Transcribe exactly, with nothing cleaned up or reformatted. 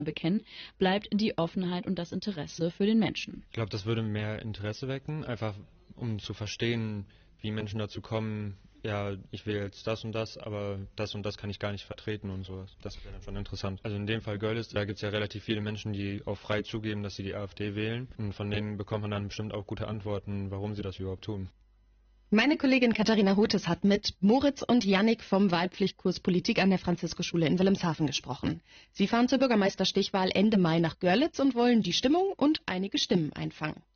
bekennen, bleibt die Offenheit und das Interesse für den Menschen. Ich glaube, das würde mehr Interesse wecken, einfach um zu verstehen, wie Menschen dazu kommen, ja, ich will jetzt das und das, aber das und das kann ich gar nicht vertreten und sowas. Das wäre dann schon interessant. Also in dem Fall Görlitz, da gibt es ja relativ viele Menschen, die auch frei zugeben, dass sie die AfD wählen. Und von denen bekommt man dann bestimmt auch gute Antworten, warum sie das überhaupt tun. Meine Kollegin Katharina Hutes hat mit Moritz und Jannik vom Wahlpflichtkurs Politik an der Franziskusschule in Wilhelmshaven gesprochen. Sie fahren zur Bürgermeisterstichwahl Ende Mai nach Görlitz und wollen die Stimmung und einige Stimmen einfangen.